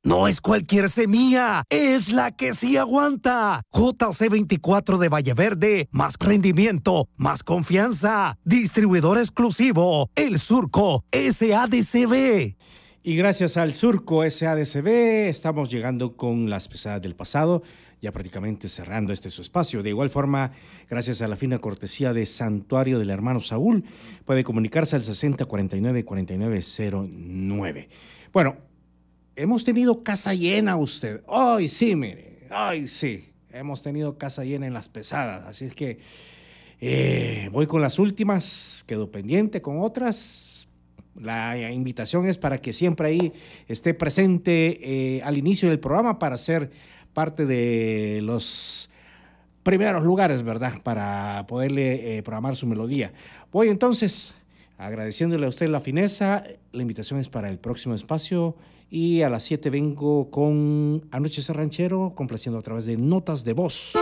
No es cualquier semilla, es la que sí aguanta. JC24 de Valleverde, más rendimiento, más confianza. Distribuidor exclusivo, El Surco SADCB. Y gracias al Surco SADCB estamos llegando con las pesadas del pasado, ya prácticamente cerrando su espacio. De igual forma, gracias a la fina cortesía de Santuario del Hermano Saúl, puede comunicarse al 6049-4909. Bueno, hemos tenido casa llena usted. Hoy sí, mire, hoy sí. Hemos tenido casa llena en las pesadas, así es que voy con las últimas, quedo pendiente con otras. La invitación es para que siempre ahí esté presente al inicio del programa para ser parte de los primeros lugares, ¿verdad? Para poderle programar su melodía. Voy entonces agradeciéndole a usted la fineza. La invitación es para el próximo espacio y a las 7 vengo con Anoche Ranchero, complaciendo a través de notas de voz.